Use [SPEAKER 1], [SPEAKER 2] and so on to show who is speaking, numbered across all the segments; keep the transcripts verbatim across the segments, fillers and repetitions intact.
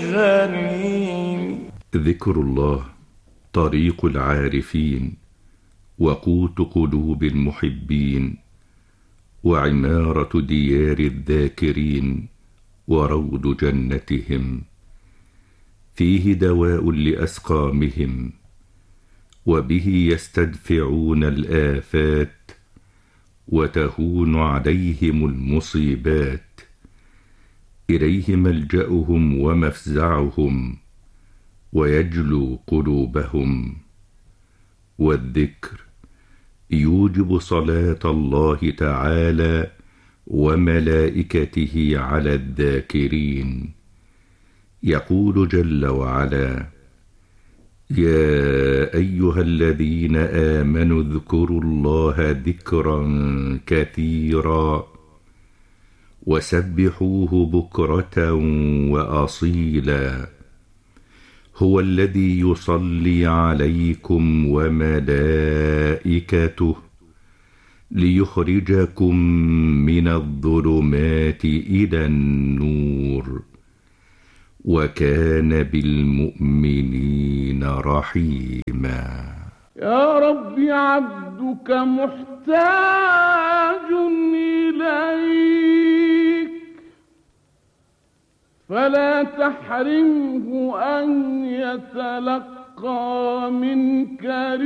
[SPEAKER 1] غنيم.
[SPEAKER 2] ذكر الله طريق العارفين، وقوت قلوب المحبين، وعمارة ديار الذاكرين، وروض جنتهم. فيه دواء لأسقامهم، وبه يستدفعون الآفات، وتهون عليهم المصيبات. إليه ملجأهم ومفزعهم، ويجلو قلوبهم. والذكر يوجب صلاة الله تعالى وملائكته على الذاكرين. يقول جل وعلا: يا أيها الذين آمنوا اذكروا الله ذكرا كثيرا، وسبحوه بكرة وأصيلا. هو الذي يصلي عليكم وملائكته ليخرجكم من الظلمات إلى النور، وكان بالمؤمنين رحيما.
[SPEAKER 3] يا رب عبدك محتاج إليك، فلا تحرمه أن يتلقى منك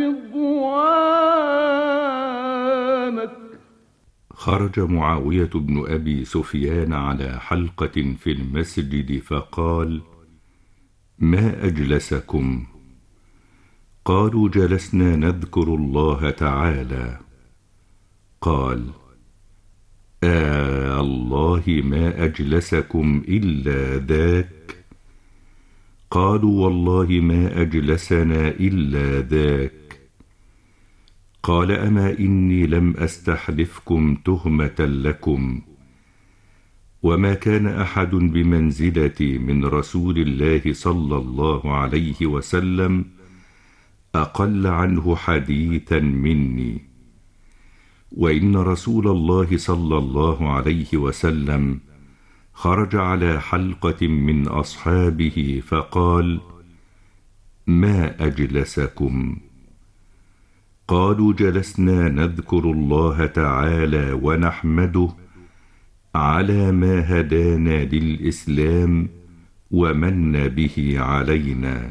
[SPEAKER 3] رضوانك.
[SPEAKER 2] خرج معاوية بن أبي سفيان على حلقة في المسجد فقال: ما أجلسكم؟ قالوا: جلسنا نذكر الله تعالى. قال: آه الله ما أجلسكم إلا ذاك. قالوا: والله ما أجلسنا إلا ذاك. قال: أما إني لم أستحلفكم تهمة لكم، وما كان أحد بمنزلتي من رسول الله صلى الله عليه وسلم أقل عنه حديثا مني. وإن رسول الله صلى الله عليه وسلم خرج على حلقة من أصحابه فقال: ما أجلسكم؟ قالوا: جلسنا نذكر الله تعالى ونحمده على ما هدانا للإسلام ومن به علينا.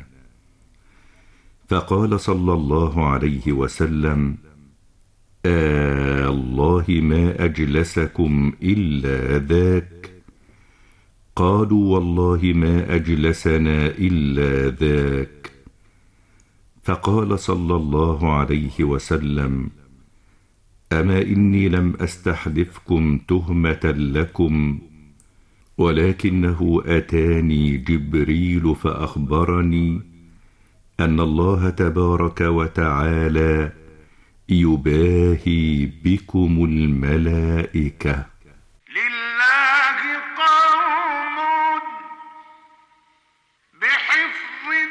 [SPEAKER 2] فقال صلى الله عليه وسلم: آه الله ما أجلسكم إلا ذاك. قالوا: والله ما أجلسنا إلا ذاك. فقال صلى الله عليه وسلم: أما إني لم أستحلفكم تهمة لكم، ولكنه أتاني جبريل فأخبرني أن الله تبارك وتعالى يباهي بكم الملائكة.